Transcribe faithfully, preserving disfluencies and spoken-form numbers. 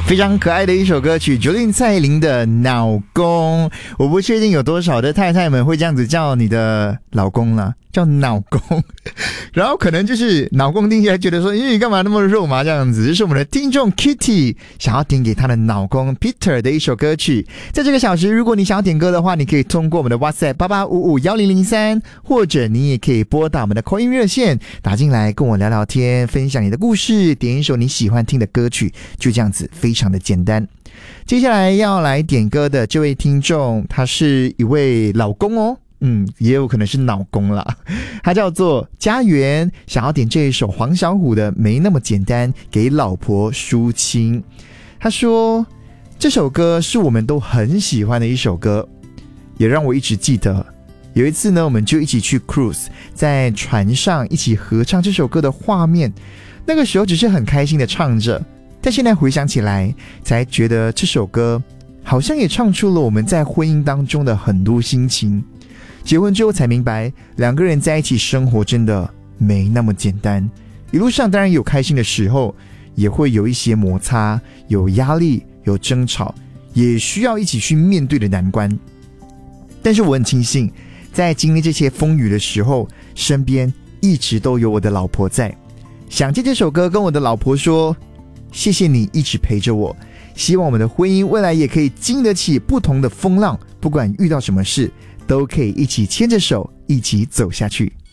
非常可爱的一首歌曲 Jolin 蔡依林的老公。我不确定有多少的太太们会这样子叫你的老公啦，叫老公然后可能就是老公听起来觉得说咦你干嘛那么肉麻这样子。这是我们的听众 Kitty 想要点给他的老公 Peter 的一首歌曲。在这个小时如果你想要点歌的话，你可以通过我们的 WhatsApp 八八五五一零零三，或者你也可以拨打我们的 call in 热线打进来跟我聊聊天，分享你的故事，点一首你喜欢听的歌曲，就这样子非常的简单。接下来要来点歌的这位听众，他是一位老公哦，嗯，也有可能是老公啦，他叫做家园，想要点这一首黄小琥的《没那么简单》给老婆抒情。他说这首歌是我们都很喜欢的一首歌，也让我一直记得有一次呢，我们就一起去 cruise， 在船上一起合唱这首歌的画面。那个时候只是很开心的唱着，但现在回想起来才觉得这首歌好像也唱出了我们在婚姻当中的很多心情。结婚之后才明白，两个人在一起生活真的没那么简单，一路上当然有开心的时候，也会有一些摩擦，有压力，有争吵，也需要一起去面对的难关。但是我很庆幸在经历这些风雨的时候，身边一直都有我的老婆在。想借这首歌跟我的老婆说，谢谢你一直陪着我，希望我们的婚姻未来也可以经得起不同的风浪，不管遇到什么事都可以一起牵着手一起走下去。